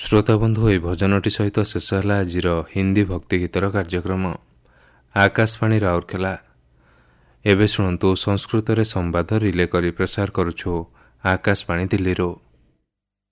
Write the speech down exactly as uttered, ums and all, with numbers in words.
ଶ୍ରୋତାବନ୍ଧୁ ଏହି ଭଜନଟି ସହିତ ଶେଷ ହେଲା ଆଜିର ହିନ୍ଦୀ ଭକ୍ତି ଗୀତର କାର୍ଯ୍ୟକ୍ରମ। ଆକାଶବାଣୀ ରାଉରକେଲା। ଏବେ ଶୁଣନ୍ତୁ ସଂସ୍କୃତରେ ସମ୍ବାଦ ରିଲେ କରି ପ୍ରସାର କରୁଛୁ ଆକାଶବାଣୀ ଦିଲ୍ଲୀରୁ।